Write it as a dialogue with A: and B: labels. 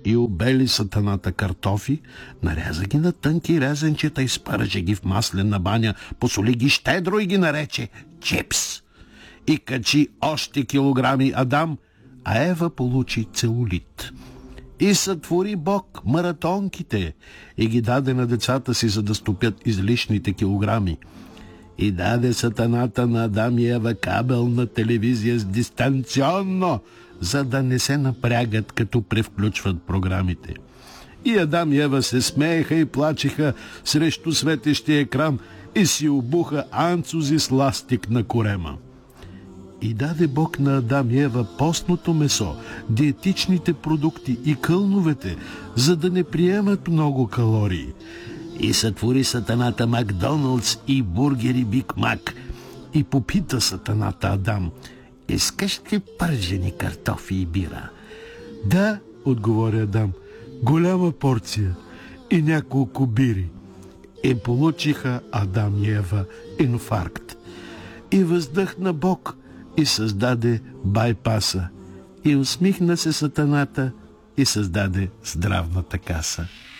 A: И обели сатаната картофи, наряза ги на тънки резенчета, изпържи ги в маслена баня, посоли ги щедро и ги нарече чипс. И качи още килограми Адам, а Ева получи целулит. И сътвори Бог маратонките и ги даде на децата си, за да стопят излишните килограми. И даде сатаната на Адам и Ева кабелна телевизия с дистанционно, за да не се напрягат, като превключват програмите. И Адам и Ева се смееха и плачеха срещу светещия екран и си обуха анцузи с ластик на корема. И даде Бог на Адам и Ева постното месо, диетичните продукти и кълновете, за да не приемат много калории. И сътвори сатаната Макдоналдс и бургери Биг Мак. И попита сатаната Адам: искаш ли пържени картофи и бира? Да, отговори Адам, голяма порция и няколко бири. И получиха Адам и Ева инфаркт. И въздъхна Бог и създаде байпаса. И усмихна се сатаната и създаде здравната каса.